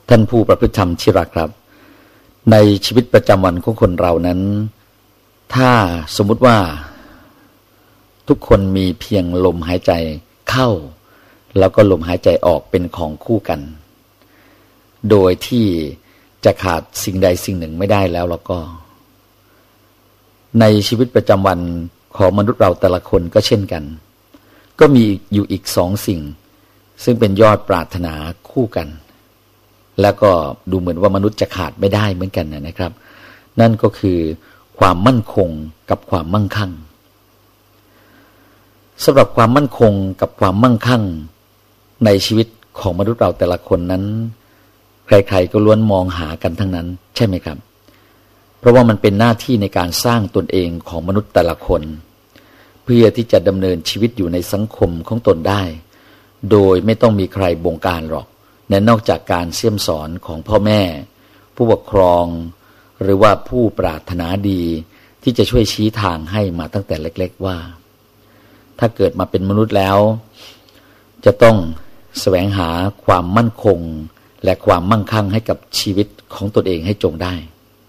ท่านผู้ประพฤติธรรมที่รักครับในชีวิตประจำวันของคนเรานั้นถ้าสมมุติว่าทุกคนมีเพียงลมหายใจเข้าแล้วก็ลมหายใจออกเป็นของคู่กันโดยที่จะขาดสิ่งใดสิ่งหนึ่งไม่ได้แล้วก็ในชีวิตประจำวันของมนุษย์เราแต่ละคนก็เช่นกันก็มีอยู่อีกสองสิ่งซึ่งเป็นยอดปรารถนาคู่กันแล้วก็ดูเหมือนว่ามนุษย์จะขาดไม่ได้เหมือนกันนะครับนั่นก็คือความมั่นคงกับความมั่งคั่งสำหรับความมั่นคงกับความมั่งคั่งในชีวิตของมนุษย์เราแต่ละคนนั้นใครๆก็ล้วนมองหากันทั้งนั้นใช่ไหมครับเพราะว่ามันเป็นหน้าที่ในการสร้างตนเองของมนุษย์แต่ละคนเพื่อที่จะดำเนินชีวิตอยู่ในสังคมของตนได้โดยไม่ต้องมีใครบงการหรอกและนอกจากการเสี่ยมสอนของพ่อแม่ผู้ปกครองหรือว่าผู้ปรารถนาดีที่จะช่วยชี้ทางให้มาตั้งแต่เล็กๆว่าถ้าเกิดมาเป็นมนุษย์แล้วจะต้องแสวงหาความมั่นคงและความมั่งคั่งให้กับชีวิตของตนเองให้จงได้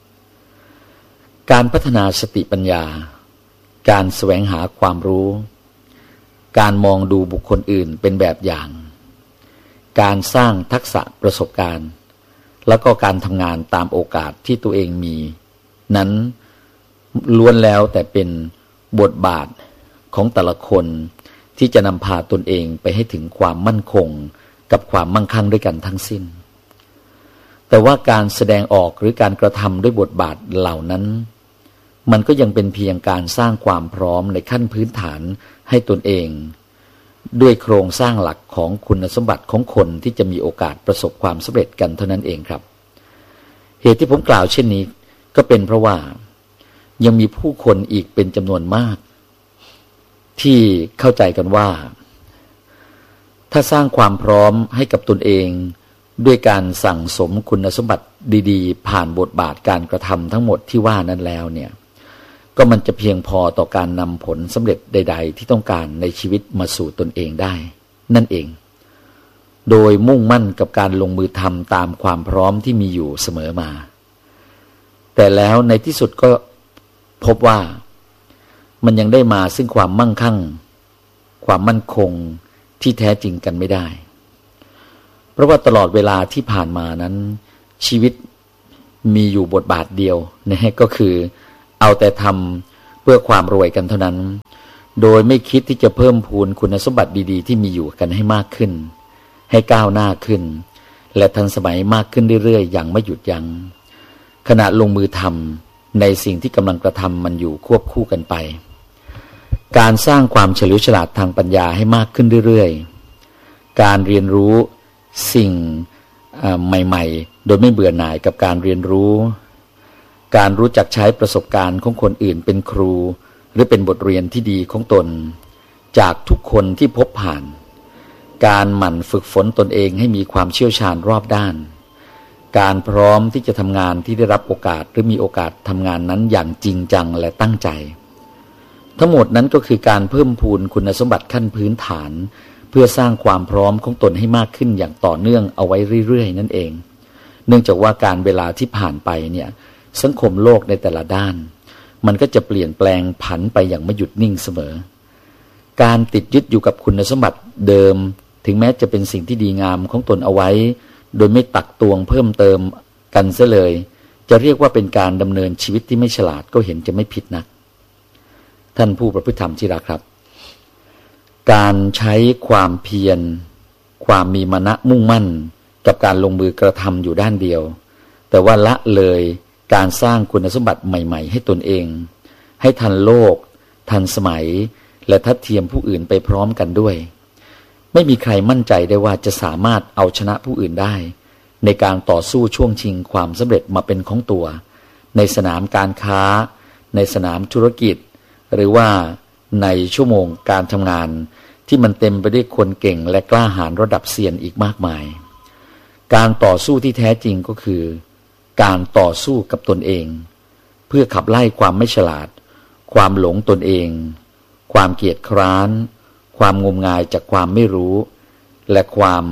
การพัฒนาสติปัญญาการแสวงหาความรู้การมองดูบุคคลอื่นเป็นแบบอย่างการสร้างทักษะประสบการณ์แล้วก็การทำงานตามโอกาสที่ตัวเองมีนั้นล้วนแล้วแต่เป็นบทบาทของแต่ละคนที่จะนำพาตนเองไปให้ถึงความมั่นคงกับความมั่งคั่งด้วยกันทั้งสิ้นแต่ว่าการแสดงออกหรือการกระทำด้วยบทบาทเหล่านั้นมันก็ยังเป็นเพียงการสร้างความพร้อมในขั้นพื้นฐานให้ตนเองด้วยโครงสร้างหลักของคุณสมบัติของคนที่จะมีโอกาสประสบความสำเร็จกันเท่านั้นเองครับเหตุที่ผมกล่าวเช่นนี้ก็เป็นเพราะว่ายังมีผู้คนอีกเป็นจำนวนมากที่เข้าใจกันว่าถ้าสร้างความพร้อมให้กับตนเองด้วยการสั่งสมคุณสมบัติดีๆผ่านบทบาทการกระทำทั้งหมดที่ว่านั้นแล้วเนี่ยก็มันจะเพียงพอต่อการนำผลสำเร็จใดๆที่ต้องการในชีวิตมาสู่ตนเองได้นั่นเองโดยมุ่งมั่นกับการลงมือทำตามความพร้อมที่มีอยู่เสมอมาแต่แล้วในที่สุดก็พบว่ามันยังได้มาซึ่งความมั่งคั่งความมั่นคงที่แท้จริงกันไม่ได้เพราะว่าตลอดเวลาที่ผ่านมานั้นชีวิตมีอยู่บทบาทเดียวนะก็คือเอาแต่ทำเพื่อความรวยกันเท่านั้นโดยไม่คิดที่จะเพิ่มพูนคุณสมบัติดีๆที่มีอยู่กันให้มากขึ้นให้ก้าวหน้าขึ้นและทันสมัยมากขึ้นเรื่อยๆอย่างไม่หยุดยั้งขณะลงมือทำในสิ่งที่กำลังกระทำมันอยู่ควบคู่กันไปการสร้างความเฉลียวฉลาดทางปัญญาให้มากขึ้นเรื่อยๆการเรียนรู้สิ่งใหม่ๆโดยไม่เบื่อหน่ายกับการเรียนรู้การรู้จักใช้ประสบการณ์ของคนอื่นเป็นครูหรือเป็นบทเรียนที่ดีของตนจากทุกคนที่พบผ่านการหมั่นฝึกฝนตนเองให้มีความเชี่ยวชาญรอบด้านการพร้อมที่จะทำงานที่ได้รับโอกาสหรือมีโอกาสทำงานนั้นอย่างจริงจังและตั้งใจทั้งหมดนั้นก็คือการเพิ่มพูนคุณสมบัติขั้นพื้นฐานเพื่อสร้างความพร้อมของตนให้มากขึ้นอย่างต่อเนื่องเอาไว้เรื่อยๆนั่นเองเนื่องจากว่าการเวลาที่ผ่านไปเนี่ยสังคมโลกในแต่ละด้านมันก็จะเปลี่ยนแปลงผันไปอย่างไม่หยุดนิ่งเสมอการติดยึดอยู่กับคุณสมบัติเดิมถึงแม้จะเป็นสิ่งที่ดีงามของตนเอาไว้โดยไม่ตักตวงเพิ่มเติมกันเสียเลยจะเรียกว่าเป็นการดำเนินชีวิตที่ไม่ฉลาดก็เห็นจะไม่ผิดนักท่านผู้ประพฤติธรรมที่รักครับการใช้ความเพียรความมีมานะมุ่งมั่นกับการลงมือกระทำอยู่ด้านเดียวแต่ว่าละเลยการสร้างคุณสมบัติใหม่ๆให้ตนเองให้ทันโลกทันสมัยและทัดเทียมผู้อื่นไปพร้อมกันด้วยไม่มีใครมั่นใจได้ว่าจะสามารถเอาชนะผู้อื่นได้ในการต่อสู้ช่วงชิงความสำเร็จมาเป็นของตัวในสนามการค้าในสนามธุรกิจหรือว่าในชั่วโมงการทำงานที่มันเต็มไปด้วยคนเก่งและกล้าหาญระดับเซียนอีกมากมายการต่อสู้ที่แท้จริงก็คือการต่อสู้กับตนเองเพื่อขับไล่ความไม่ฉลาดความหลงตนเองความเกียจคร้านความงมงายจากความไม่รู้และความ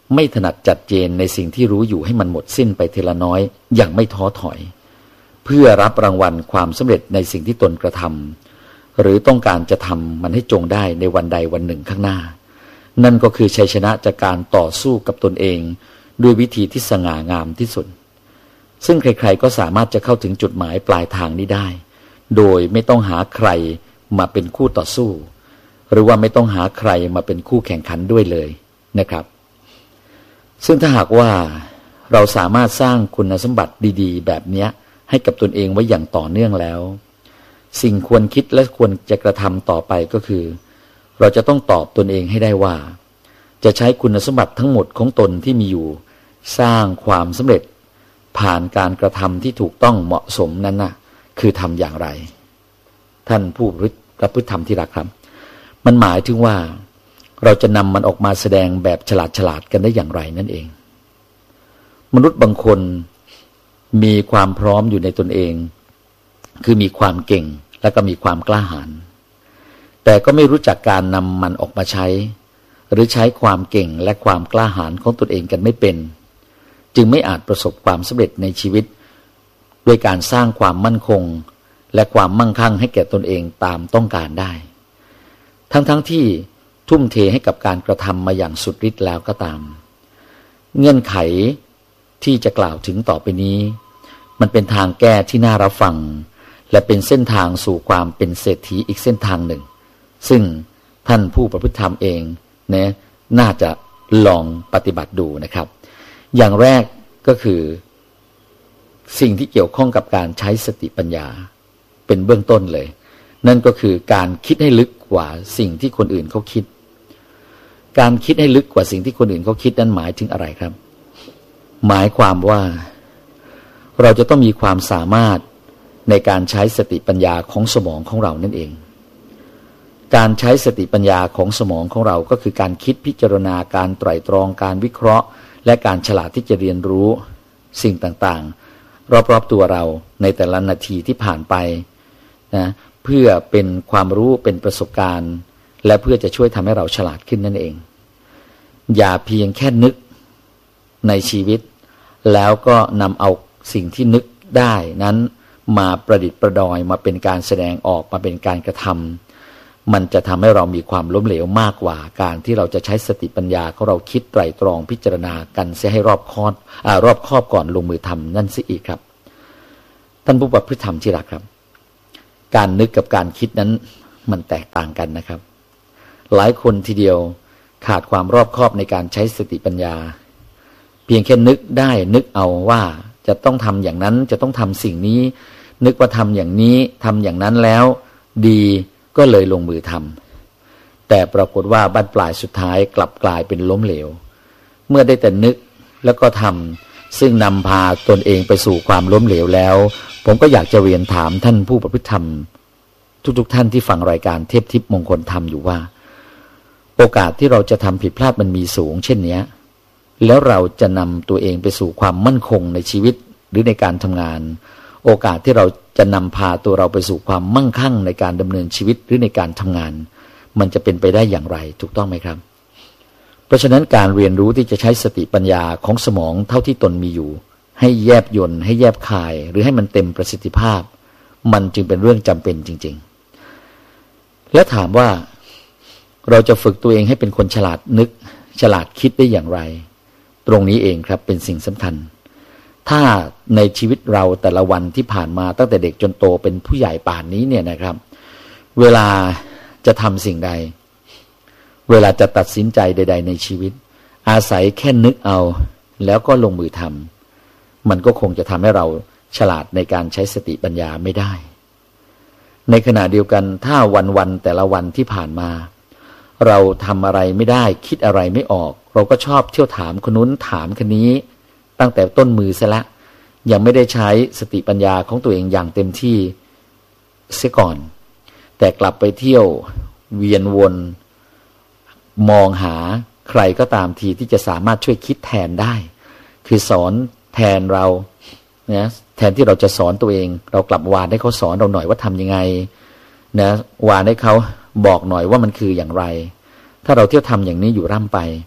ไม่ถนัดจัดเจนในสิ่งที่รู้อยู่ให้มันหมดสิ้นไปทีละน้อยอย่างไม่ท้อถอยเพื่อรับรางวัลความสำเร็จในสิ่งที่ตนกระทำหรือต้องการจะทำมันให้จงได้ในวันใดวันหนึ่งข้างหน้านั่นก็คือชัยชนะจากการต่อสู้กับตนเองด้วยวิธีที่สง่างามที่สุดซึ่งใครๆก็สามารถจะเข้าถึงจุดหมายปลายทางนี้ได้โดยไม่ต้องหาใครมาเป็นคู่ต่อสู้หรือว่าไม่ต้องหาใครมาเป็นคู่แข่งขันด้วยเลยนะครับซึ่งถ้าหากว่าเราสามารถสร้างคุณสมบัติดีๆแบบนี้ให้กับตนเองไว้อย่างต่อเนื่องแล้วสิ่งควรคิดและควรจะกระทำต่อไปก็คือเราจะต้องตอบตนเองให้ได้ว่าจะใช้คุณสมบัติทั้งหมดของตนที่มีอยู่สร้างความสำเร็จผ่านการกระทำที่ถูกต้องเหมาะสมนั้นน่ะคือทำอย่างไรท่านผู้ประพฤติธรรมที่รักครับมันหมายถึงว่าเราจะนำมันออกมาแสดงแบบฉลาดกันได้อย่างไรนั่นเองมนุษย์บางคนมีความพร้อมอยู่ในตนเองคือมีความเก่งและก็มีความกล้าหาญแต่ก็ไม่รู้จักการนำมันออกมาใช้หรือใช้ความเก่งและความกล้าหาญของตนเองกันไม่เป็นจึงไม่อาจประสบความสำเร็จในชีวิตด้วยการสร้างความมั่นคงและความมั่งคั่งให้แก่ตนเองตามต้องการได้ทั้งที่ทุ่มเทให้กับการกระทำมาอย่างสุดฤทธิ์แล้วก็ตามเงื่อนไขที่จะกล่าวถึงต่อไปนี้มันเป็นทางแก้ที่น่ารับฟังและเป็นเส้นทางสู่ความเป็นเศรษฐีอีกเส้นทางหนึ่งซึ่งท่านผู้ประพฤติธรรมเองเนี่ยน่าจะลองปฏิบัติดูนะครับอย่างแรกก็คือสิ่งที่เกี่ยวข้องกับการใช้สติปัญญาเป็นเบื้องต้นเลยนั่นก็คือการคิดให้ลึกกว่าสิ่งที่คนอื่นเขาคิดการคิดให้ลึกกว่าสิ่งที่คนอื่นเขาคิดนั้นหมายถึงอะไรครับหมายความว่าเราจะต้องมีความสามารถในการใช้สติปัญญาของสมองของเรานั่นเองการใช้สติปัญญาของสมองของเราก็คือการคิดพิจารณาการไตร่ตรองการวิเคราะห์และการฉลาดที่จะเรียนรู้สิ่งต่างๆรอบๆตัวเราในแต่ละนาทีที่ผ่านไปนะเพื่อเป็นความรู้เป็นประสบการณ์และเพื่อจะช่วยทำให้เราฉลาดขึ้นนั่นเองอย่าเพียงแค่นึกในชีวิตแล้วก็นำเอาสิ่งที่นึกได้นั้นมาประดิษฐ์ประดอยมาเป็นการแสดงออกมาเป็นการกระทำมันจะทำให้เรามีความล้มเหลวมากกว่าการที่เราจะใช้สติปัญญาของเราคิดไตร่ตรองพิจารณากันเสียให้รอบคอบก่อนลงมือทำนั่นสิอีกครับท่านผู้ประพฤติธรรมที่รักครับการนึกกับการคิดนั้นมันแตกต่างกันนะครับหลายคนทีเดียวขาดความรอบคอบในการใช้สติปัญญาเพียงแค่นึกได้นึกเอาว่าจะต้องทำอย่างนั้นจะต้องทำสิ่งนี้นึกว่าทำอย่างนี้ทำอย่างนั้นแล้วดีก็เลยลงมือทำแต่ปรากฏว่าบั้นปลายสุดท้ายกลับกลายเป็นล้มเหลวเมื่อได้แต่นึกแล้วก็ทำซึ่งนำพาตนเองไปสู่ความล้มเหลวแล้วผมก็อยากจะเรียนถามท่านผู้ประพฤติธรรมทุกท่านที่ฟังรายการเทพทิพย์มงคลธรรมอยู่ว่าโอกาสที่เราจะทำผิดพลาดมันมีสูงเช่นนี้แล้วเราจะนำตัวเองไปสู่ความมั่นคงในชีวิตหรือในการทำงานโอกาสที่เราจะนำพาตัวเราไปสู่ความมั่งคั่งในการดำเนินชีวิตหรือในการทำงานมันจะเป็นไปได้อย่างไรถูกต้องไหมครับเพราะฉะนั้นการเรียนรู้ที่จะใช้สติปัญญาของสมองเท่าที่ตนมีอยู่ให้แยบยลให้แยบคายหรือให้มันเต็มประสิทธิภาพมันจึงเป็นเรื่องจำเป็นจริงๆและถามว่าเราจะฝึกตัวเองให้เป็นคนฉลาดนึกฉลาดคิดได้อย่างไรตรงนี้เองครับเป็นสิ่งสำคัญถ้าในชีวิตเราแต่ละวันที่ผ่านมาตั้งแต่เด็กจนโตเป็นผู้ใหญ่ป่านนี้เนี่ยนะครับเวลาจะทำสิ่งใดเวลาจะตัดสินใจใดๆในชีวิตอาศัยแค่นึกเอาแล้วก็ลงมือทำมันก็คงจะทำให้เราฉลาดในการใช้สติปัญญาไม่ได้ในขณะเดียวกันถ้าวันๆแต่ละวันที่ผ่านมาเราทำอะไรไม่ได้คิดอะไรไม่ออกเราก็ชอบเที่ยวถามคนนู้นถามคนนี้ตั้งแต่ต้นมือซะละยังไม่ได้ใช้สติปัญญาของตัวเองอย่างเต็มที่เสียก่อนแต่กลับไปเที่ยวเวียนวนมองหาใครก็ตามทีที่จะสามารถช่วยคิดแทนได้คือสอนแทนเรานะแทนที่เราจะสอนตัวเองเรากลับวานให้เขาสอนเราหน่อยว่าทำยังไงนะวานให้เขาบอกหน่อยว่ามันคืออย่างไรถ้าเราเที่ยวทำอย่างนี้อยู่ร่ำไป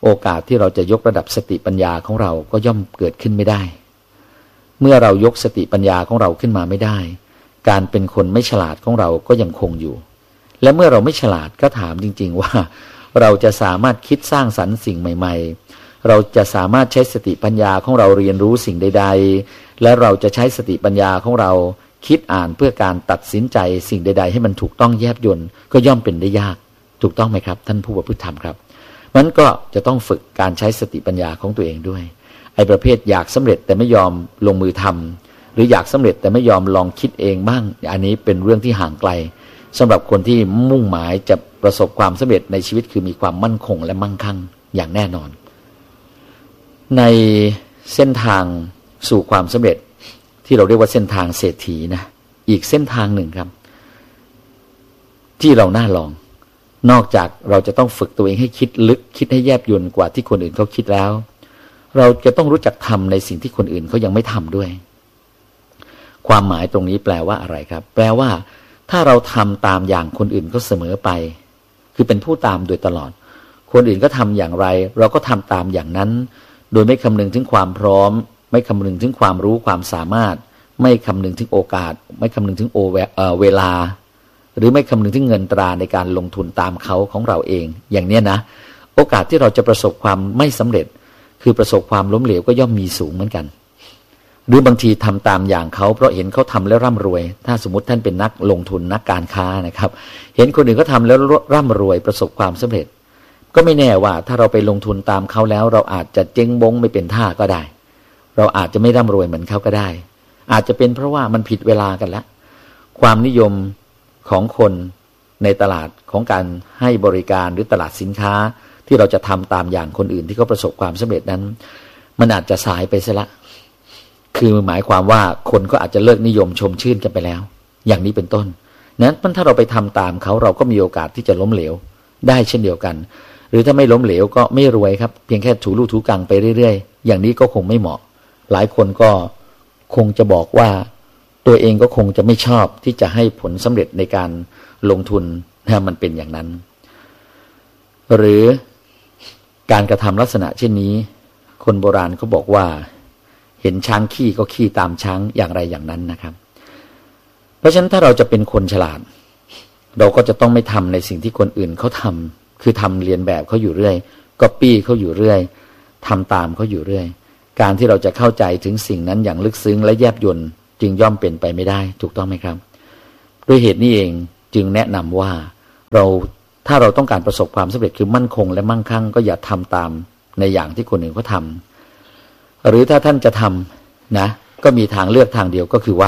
โอกาสที่เราจะยกระดับสติปัญญาของเราก็ย่อมเกิดขึ้นไม่ได้เมื่อเรายกสติปัญญาของเราขึ้นมาไม่ได้การเป็นคนไม่ฉลาดของเราก็ยังคงอยู่และเมื่อเราไม่ฉลาดก็ถามจริงๆว่าเราจะสามารถคิดสร้างสรรค์สิ่งใหม่ๆเราจะสามารถใช้สติปัญญาของเราเรียนรู้สิ่งใดๆและเราจะใช้สติปัญญาของเราคิดอ่านเพื่อการตัดสินใจสิ่งใดๆให้มันถูกต้องแยบยลก็ย่อมเป็นได้ยากถูกต้องไหมครับท่านผู้ประพฤติธรรมครับมันก็จะต้องฝึกการใช้สติปัญญาของตัวเองด้วยไอ้ประเภทอยากสำเร็จแต่ไม่ยอมลงมือทำหรืออยากสำเร็จแต่ไม่ยอมลองคิดเองบ้างอันนี้เป็นเรื่องที่ห่างไกลสำหรับคนที่มุ่งหมายจะประสบความสำเร็จในชีวิตคือมีความมั่นคงและมั่งคั่งอย่างแน่นอนในเส้นทางสู่ความสำเร็จที่เราเรียกว่าเส้นทางเศรษฐีนะอีกเส้นทางหนึ่งครับที่เราน่าลองนอกจากเราจะต้องฝึกตัวเองให้คิดลึกคิดให้แยบยลกว่าที่คนอื่นเขาคิดแล้วเราจะต้องรู้จักทำในสิ่งที่คนอื่นเขายังไม่ทำด้วยความหมายตรงนี้แปลว่าอะไรครับแปลว่าถ้าเราทำตามอย่างคนอื่นเขาเสมอไปคือเป็นผู้ตามโดยตลอดคนอื่นก็ทำอย่างไรเราก็ทำตามอย่างนั้นโดยไม่คำนึงถึงความพร้อมไม่คำนึงถึงความรู้ความสามารถไม่คำนึงถึงโอกาสไม่คำนึงถึงเวลาหรือไม่คำนึงถึงเงินตราในการลงทุนตามเขาของเราเองอย่างเนี้ยนะโอกาสที่เราจะประสบความไม่สำเร็จคือประสบความล้มเหลวก็ย่อมมีสูงเหมือนกันหรือบางทีทำตามอย่างเขาเพราะเห็นเขาทำแล้วร่ำรวยถ้าสมมติท่านเป็นนักลงทุนนักการค้านะครับเห็นคนอื่นเขาทำแล้วร่ำรวยประสบความสำเร็จก็ไม่แน่ว่าถ้าเราไปลงทุนตามเขาแล้วเราอาจจะเจ๊งบงไม่เป็นท่าก็ได้เราอาจจะไม่ร่ำรวยเหมือนเขาก็ได้อาจจะเป็นเพราะว่ามันผิดเวลากันแล้วความนิยมของคนในตลาดของการให้บริการหรือตลาดสินค้าที่เราจะทำตามอย่างคนอื่นที่เขาประสบความสำเร็จนั้นมันอาจจะสายไปซะละคือหมายความว่าคนก็อาจจะเลิกนิยมชมชื่นกันไปแล้วอย่างนี้เป็นต้นนั้นถ้าเราไปทำตามเขาเราก็มีโอกาสที่จะล้มเหลวได้เช่นเดียวกันหรือถ้าไม่ล้มเหลวก็ไม่รวยครับเพียงแค่ถูลู่ถูกังไปเรื่อยๆอย่างนี้ก็คงไม่เหมาะหลายคนก็คงจะบอกว่าตัวเองก็คงจะไม่ชอบที่จะให้ผลสำเร็จในการลงทุนถ้ามันเป็นอย่างนั้นหรือการกระทำลักษณะเช่นนี้คนโบราณเขาบอกว่าเห็นช้างขี้ก็ขี้ตามช้างอย่างไรอย่างนั้นนะครับเพราะฉะนั้นถ้าเราจะเป็นคนฉลาดเราก็จะต้องไม่ทำในสิ่งที่คนอื่นเขาทำคือทำเรียนแบบเขาอยู่เรื่อยก๊อปปี้เขาอยู่เรื่อยทำตามเขาอยู่เรื่อยการที่เราจะเข้าใจถึงสิ่งนั้นอย่างลึกซึ้งและแยบยลจึงย่อมเป็นไปไม่ได้ถูกต้องไหมครับด้วยเหตุนี้เองจึงแนะนำว่าถ้าเราต้องการประสบความสำเร็จคือมั่นคงและมั่งคั่งก็อย่าทำตามในอย่างที่คนอื่นเขาทำหรือถ้าท่านจะทำนะก็มีทางเลือกทางเดียวก็คือว่า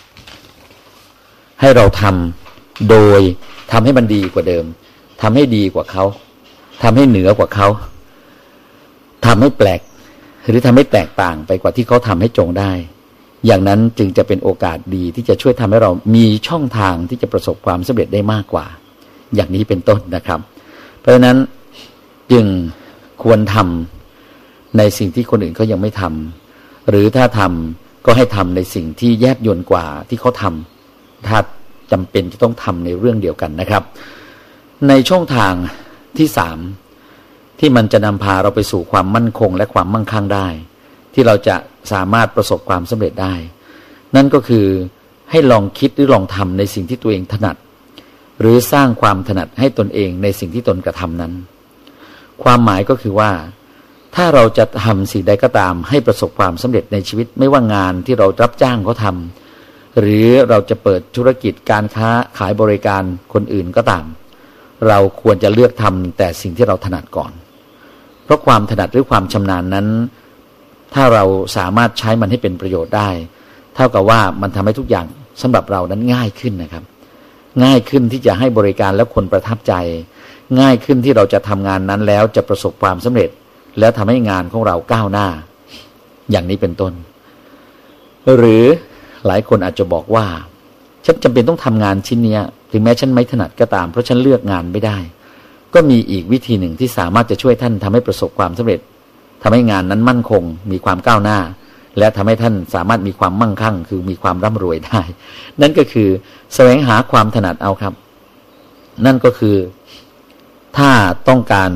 ให้เราทำโดยทำให้มันดีกว่าเดิมทำให้ดีกว่าเขาทำให้เหนือกว่าเขาทำให้แปลกหรือทำให้แตกต่างไปกว่าที่เขาทำให้จงได้อย่างนั้นจึงจะเป็นโอกาสดีที่จะช่วยทำให้เรามีช่องทางที่จะประสบความสำเร็จได้มากกว่าอย่างนี้เป็นต้นนะครับเพราะฉะนั้นจึงควรทำในสิ่งที่คนอื่นเขายังไม่ทำหรือถ้าทำก็ให้ทำในสิ่งที่แยบยลกว่าที่เขาทำถ้าจำเป็นจะต้องทำในเรื่องเดียวกันนะครับในช่องทางที่สามที่มันจะนำพาเราไปสู่ความมั่นคงและความมั่งคั่งได้ที่เราจะสามารถประสบความสำเร็จได้นั่นก็คือให้ลองคิดหรือลองทำในสิ่งที่ตัวเองถนัดหรือสร้างความถนัดให้ตนเองในสิ่งที่ตนกระทำนั้นความหมายก็คือว่าถ้าเราจะทำสิ่งใดก็ตามให้ประสบความสำเร็จในชีวิตไม่ว่างานที่เรารับจ้างเขาทำหรือเราจะเปิดธุรกิจการค้าขายบริการคนอื่นก็ตามเราควรจะเลือกทำแต่สิ่งที่เราถนัดก่อนเพราะความถนัดหรือความชำนาญนั้นถ้าเราสามารถใช้มันให้เป็นประโยชน์ได้เท่ากับว่ามันทำให้ทุกอย่างสำหรับเรานั้นง่ายขึ้นนะครับง่ายขึ้นที่จะให้บริการแล้วคนประทับใจง่ายขึ้นที่เราจะทำงานนั้นแล้วจะประสบความสำเร็จแล้วทำให้งานของเราก้าวหน้าอย่างนี้เป็นต้นหรือหลายคนอาจจะบอกว่าฉันจำเป็นต้องทำงานชิ้นนี้ถึงแม้ฉันไม่ถนัดก็ตามเพราะฉันเลือกงานไม่ได้ก็มีอีกวิธีหนึ่งที่สามารถจะช่วยท่านทำให้ประสบความสำเร็จทำให้งานนั้นมั่นคงมีความก้าวหน้าและทำให้ท่านสามารถมีความมั่งคั่งคือมีความร่ำรวยได้นั่นก็คือแสวงหาความถนัดเอาครับนั่นก็คือถ้าต้องการ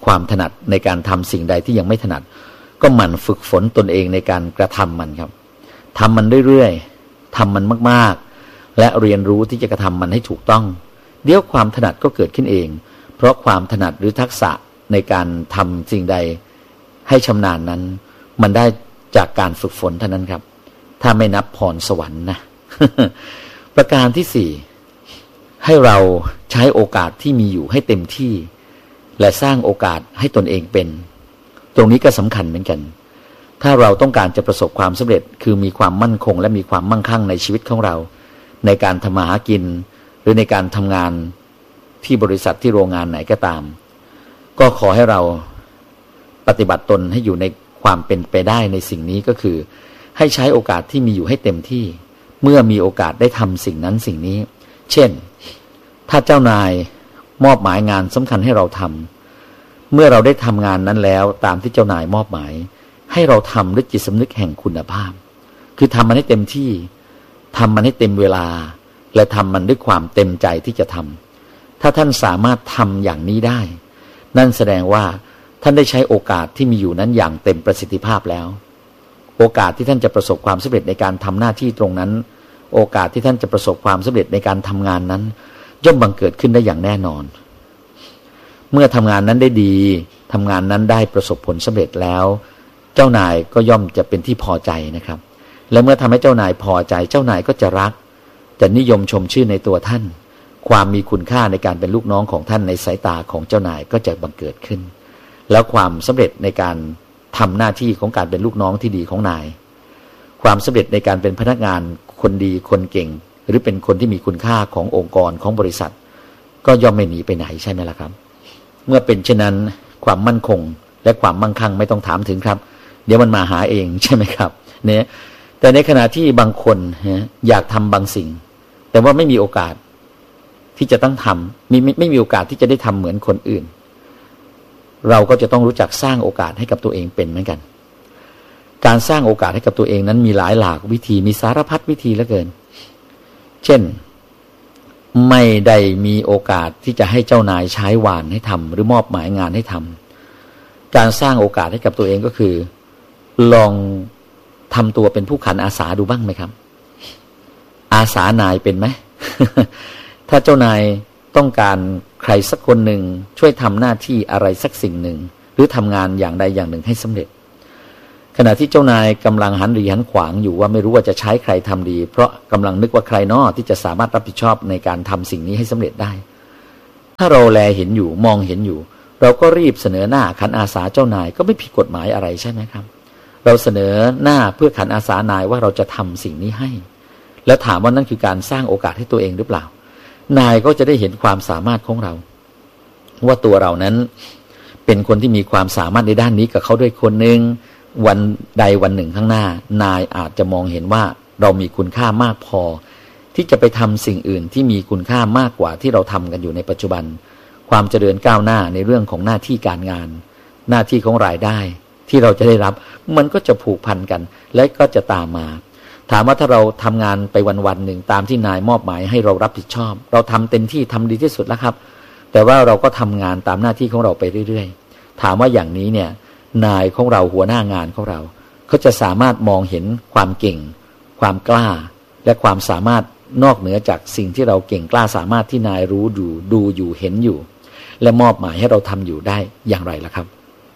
ความถนัดในการทำสิ่งใดที่ยังไม่ถนัดก็หมั่นฝึกฝนตนเองในการกระทำมันครับทำมันเรื่อยๆทำมันมากๆและเรียนรู้ที่จะกระทำมันให้ถูกต้องเดี๋ยวความถนัดก็เกิดขึ้นเองเพราะความถนัดหรือทักษะในการทำสิ่งใดให้ชำนาญนั้นมันได้จากการฝึกฝนเท่านั้นครับถ้าไม่นับพรสวรรค์นะ ประการที่สี่ให้เราใช้โอกาสที่มีอยู่ให้เต็มที่และสร้างโอกาสให้ตนเองเป็นตรงนี้ก็สำคัญเหมือนกันถ้าเราต้องการจะประสบความสำเร็จคือมีความมั่นคงและมีความมั่งคั่งในชีวิตของเราในการทำมาหากินหรือในการทำงานที่บริษัทที่โรงงานไหนก็ตามก็ขอให้เราปฏิบัติตนให้อยู่ในความเป็นไปได้ในสิ่งนี้ก็คือให้ใช้โอกาสที่มีอยู่ให้เต็มที่เมื่อมีโอกาสได้ทำสิ่งนั้นสิ่งนี้เช่นถ้าเจ้านายมอบหมายงานสำคัญให้เราทำเมื่อเราได้ทำงานนั้นแล้วตามที่เจ้านายมอบหมายให้เราทำด้วยจิตสำนึกแห่งคุณภาพคือทำมันให้เต็มที่ทำมันให้เต็มเวลาและทำมันด้วยความเต็มใจที่จะทำถ้าท่านสามารถทำอย่างนี้ได้นั่นแสดงว่าท่านได้ใช้โอกาสที่มีอยู่นั้นอย่างเต็มประสิทธิภาพแล้วโอกาสที่ท่านจะประสบความสำเร็จในการทำหน้าที่ตรงนั้นโอกาสที่ท่านจะประสบความสำเร็จในการทำงานนั้นย่อมบังเกิดขึ้นได้อย่างแน่นอนเมื่อทำงานนั้นได้ดีทำงานนั้นได้ประสบผลสำเร็จแล้วเจ้านายก็ย่อมจะเป็นที่พอใจนะครับและเมื่อทำให้เจ้านายพอใจเจ้านายก็จะรักจะนิยมชมชื่นในตัวท่านความมีคุณค่าในการเป็นลูกน้องของท่านในสายตาของเจ้านายก็จะบังเกิดขึ้นแล้วความสำเร็จในการทำหน้าที่ของการเป็นลูกน้องที่ดีของนายความสำเร็จในการเป็นพนักงานคนดีคนเก่งหรือเป็นคนที่มีคุณค่าขององค์กรของบริษัทก็ย่อมไม่หนีไปไหนใช่ไหมล่ะครับเมื่อเป็นเช่นนั้นความมั่นคงและความมั่งคั่งไม่ต้องถามถึงครับเดี๋ยวมันมาหาเองใช่ไหมครับเนี่ยแต่ในขณะที่บางคนอยากทำบางสิ่งแต่ว่าไม่มีโอกาสที่จะต้องทำไม่มีโอกาสที่จะได้ทำเหมือนคนอื่นเราก็จะต้องรู้จักสร้างโอกาสให้กับตัวเองเป็นเหมือนกันการสร้างโอกาสให้กับตัวเองนั้นมีหลายหลากวิธีมีสารพัดวิธีเหลือเกินเช่นไม่ได้มีโอกาสที่จะให้เจ้านายใช้วานให้ทำหรือมอบหมายงานให้ทำการสร้างโอกาสให้กับตัวเองก็คือลองทำตัวเป็นผู้ขันอาสาดูบ้างไหมครับอาสานายเป็นไหม ถ้าเจ้านายต้องการใครสักคนหนึ่งช่วยทำหน้าที่อะไรสักสิ่งหนึ่งหรือทำงานอย่างใดอย่างหนึ่งให้สำเร็จขณะที่เจ้านายกำลังหันหรีหันขวางอยู่ว่าไม่รู้ว่าจะใช้ใครทำดีเพราะกำลังนึกว่าใครน้อที่จะสามารถรับผิดชอบในการทำสิ่งนี้ให้สำเร็จได้ถ้าเราแลเห็นอยู่มองเห็นอยู่เราก็รีบเสนอหน้าขันอาสาเจ้านายก็ไม่ผิดกฎหมายอะไรใช่ไหมครับเราเสนอหน้าเพื่อขันอาสานายว่าเราจะทำสิ่งนี้ให้แล้วถามว่านั่นคือการสร้างโอกาสให้ตัวเองหรือเปล่านายก็จะได้เห็นความสามารถของเราว่าตัวเรานั้นเป็นคนที่มีความสามารถในด้านนี้กับเขาด้วยคนหนึ่งวันใดวันหนึ่งข้างหน้านายอาจจะมองเห็นว่าเรามีคุณค่ามากพอที่จะไปทำสิ่งอื่นที่มีคุณค่ามากกว่าที่เราทำกันอยู่ในปัจจุบันความเจริญก้าวหน้าในเรื่องของหน้าที่การงานหน้าที่ของรายได้ที่เราจะได้รับมันก็จะผูกพันกันและก็จะตามมาถามว่าถ้าเราทำงานไปวันๆหนึ่งตามที่นายมอบหมายให้เรารับผิดชอบเราทำเต็มที่ทำดีที่สุดแล้วครับแต่ว่าเราก็ทำงานตามหน้าที่ของเราไปเรื่อยๆถามว่าอย่างนี้เนี่ยนายของเราหัวหน้างานของเราเขาจะสามารถมองเห็นความเก่งความกล้าและความสามารถนอกเหนือจากสิ่งที่เราเก่งกล้าสามารถที่นายรู้ดูอยู่เห็นอยู่และมอบหมายให้เราทำอยู่ได้อย่างไรล่ะครับ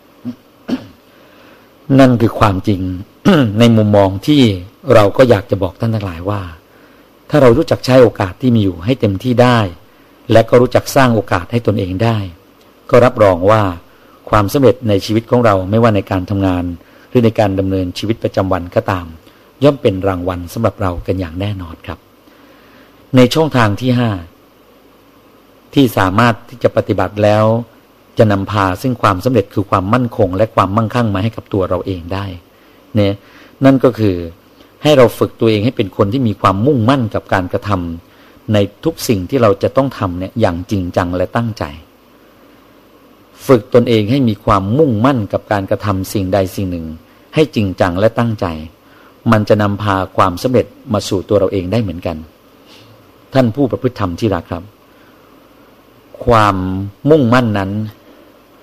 นั่นคือความจริง ในมุมมองที่เราก็อยากจะบอกท่านทั้งหลายว่าถ้าเรารู้จักใช้โอกาสที่มีอยู่ให้เต็มที่ได้และก็รู้จักสร้างโอกาสให้ตนเองได้ก็รับรองว่าความสำเร็จในชีวิตของเราไม่ว่าในการทำงานหรือในการดำเนินชีวิตประจำวันก็ตามย่อมเป็นรางวัลสำหรับเรากันอย่างแน่นอนครับในช่องทางที่5ที่สามารถที่จะปฏิบัติแล้วจะนำพาซึ่งความสำเร็จคือความมั่นคงและความมั่งคั่งมาให้กับตัวเราเองได้เนี่ยนั่นก็คือให้เราฝึกตัวเองให้เป็นคนที่มีความมุ่งมั่นกับการกระทำในทุกสิ่งที่เราจะต้องทำเนี่ยอย่างจริงจังและตั้งใจฝึกตนเองให้มีความมุ่งมั่นกับการกระทำสิ่งใดสิ่งหนึ่งให้จริงจังและตั้งใจมันจะนำพาความสำเร็จมาสู่ตัวเราเองได้เหมือนกันท่านผู้ประพฤติธรรมที่รักครับความมุ่งมั่นนั้น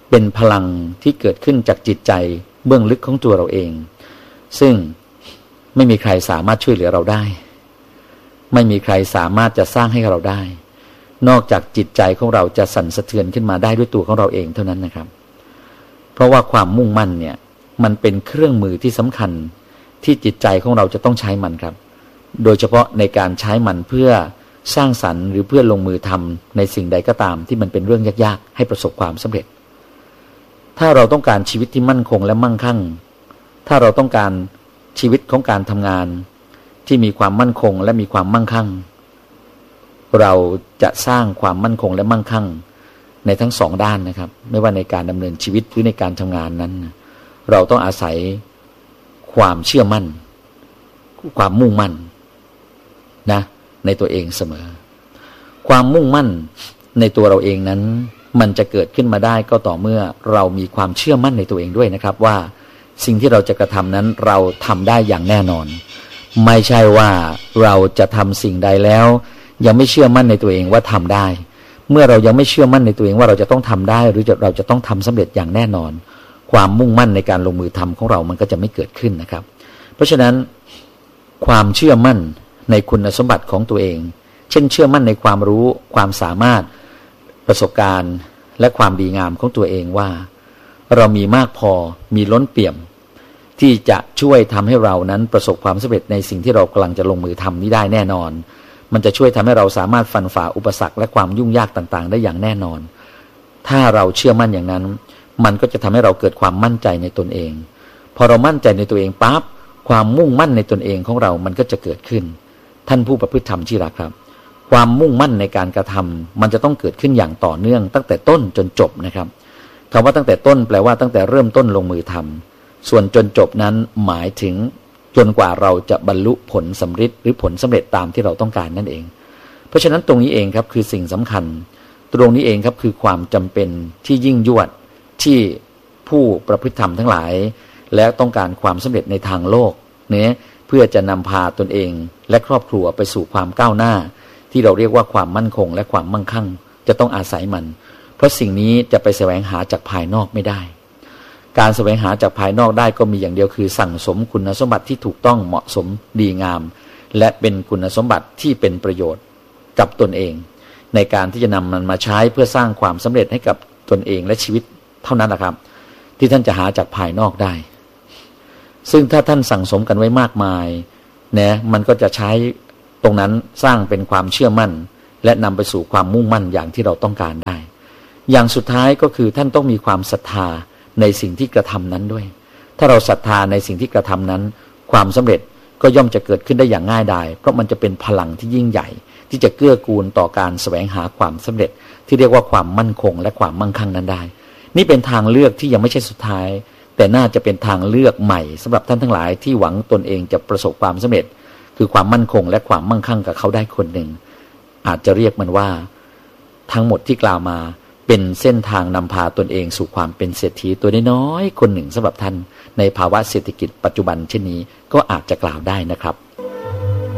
เป็นพลังที่เกิดขึ้นจากจิตใจเบื้องลึกของตัวเราเองซึ่งไม่มีใครสามารถช่วยเหลือเราได้ไม่มีใครสามารถจะสร้างให้เราได้นอกจากจิตใจของเราจะสั่นสะเทือนขึ้นมาได้ด้วยตัวของเราเองเท่านั้นนะครับเพราะว่าความมุ่งมั่นเนี่ยมันเป็นเครื่องมือที่สำคัญที่จิตใจของเราจะต้องใช้มันครับโดยเฉพาะในการใช้มันเพื่อสร้างสรรค์หรือเพื่อลงมือทำในสิ่งใดก็ตามที่มันเป็นเรื่องยากๆให้ประสบความสำเร็จถ้าเราต้องการชีวิตที่มั่นคงและมั่งคั่งถ้าเราต้องการชีวิตของการทำงานที่มีความมั่นคงและมีความมั่งคั่งเราจะสร้างความมั่นคงและมั่งคั่งในทั้งสองด้านนะครับไม่ว่าในการดำเนินชีวิตหรือในการทำงานนั้นเราต้องอาศัยความเชื่อมั่นความมุ่งมั่นนะในตัวเองเสมอความมุ่งมั่นในตัวเราเองนั้นมันจะเกิดขึ้นมาได้ก็ต่อเมื่อเรามีความเชื่อมั่นในตัวเองด้วยนะครับว่าสิ่งที่เราจะกระทำนั้นเราทำได้อย่างแน่นอนไม่ใช่ว่าเราจะทำสิ่งใดแล้วยังไม่เชื่อมั่นในตัวเองว่าทำได้เมื่อเรายังไม่เชื่อมั่นในตัวเองว่าเราจะต้องทำได้หรือเราจะต้องทำสำเร็จอย่างแน่นอนความมุ่งมั่นในการลงมือทำของเรามันก็จะไม่เกิดขึ้นนะครับเพราะฉะนั้นความเชื่อมั่นในคุณสมบัติของตัวเองเช่นเชื่อมั่นในความรู้ความสามารถประสบการณ์และความดีงามของตัวเองว่าเรามีมากพอมีล้นเปี่ยมที่จะช่วยทำให้เรานั้นประสบความสำเร็จในสิ่งที่เรากำลังจะลงมือทำนี้ได้แน่นอนมันจะช่วยทำให้เราสามารถฟันฝ่าอุปสรรคและความยุ่งยากต่างๆได้อย่างแน่นอนถ้าเราเชื่อมั่นอย่างนั้นมันก็จะทำให้เราเกิดความมั่นใจในตนเองพอเรามั่นใจในตัวเองปั๊บความมุ่งมั่นในตนเองของเรามันก็จะเกิดขึ้นท่านผู้ประพฤติธรรมที่รักครับความมุ่งมั่นในการกระทำมันจะต้องเกิดขึ้นอย่างต่อเนื่องตั้งแต่ต้นจนจบนะครับคำว่าตั้งแต่ต้นแปลว่าตั้งแต่เริ่มต้นลงมือทำส่วนจนจบนั้นหมายถึงจนกว่าเราจะบรรลุผลสำเร็จหรือผลสำเร็จตามที่เราต้องการนั่นเองเพราะฉะนั้นตรงนี้เองครับคือสิ่งสำคัญตรงนี้เองครับคือความจำเป็นที่ยิ่งยวดที่ผู้ประพฤติธรรมทั้งหลายและต้องการความสำเร็จในทางโลกเนี่ยเพื่อจะนำพาตนเองและครอบครัวไปสู่ความก้าวหน้าที่เราเรียกว่าความมั่นคงและความมั่งคั่งจะต้องอาศัยมันเพราะสิ่งนี้จะไปแสวงหาจากภายนอกไม่ได้การแสวงหาจากภายนอกได้ก็มีอย่างเดียวคือสั่งสมคุณสมบัติที่ถูกต้องเหมาะสมดีงามและเป็นคุณสมบัติที่เป็นประโยชน์กับตนเองในการที่จะนำมันมาใช้เพื่อสร้างความสำเร็จให้กับตนเองและชีวิตเท่านั้นแหละครับที่ท่านจะหาจากภายนอกได้ซึ่งถ้าท่านสั่งสมกันไว้มากมายเนี่ยมันก็จะใช้ตรงนั้นสร้างเป็นความเชื่อมั่นและนำไปสู่ความมุ่งมั่นอย่างที่เราต้องการได้อย่างสุดท้ายก็คือท่านต้องมีความศรัทธาในสิ่งที่กระทำนั้นด้วยถ้าเราศรัทธาในสิ่งที่กระทำนั้นความสำเร็จก็ย่อมจะเกิดขึ้นได้อย่างง่ายดายเพราะมันจะเป็นพลังที่ยิ่งใหญ่ที่จะเกื้อกูลต่อการแสวงหาความสำเร็จที่เรียกว่าความมั่นคงและความมั่งคั่งนั้นได้นี่เป็นทางเลือกที่ยังไม่ใช่สุดท้ายแต่น่าจะเป็นทางเลือกใหม่สำหรับท่านทั้งหลายที่หวังตนเองจะประสบความสำเร็จคือความมั่นคงและความมั่งคั่งกับเขาได้คนหนึ่งอาจจะเรียกมันว่าทั้งหมดที่กล่าวมาเป็นเส้นทางนำพาตนเองสู่ความเป็นเศรษฐีตัวน้อยๆคนหนึ่งสำหรับท่านในภาวะเศรษฐกิจปัจจุบันเช่นนี้ก็อาจจะกล่าวได้นะครับ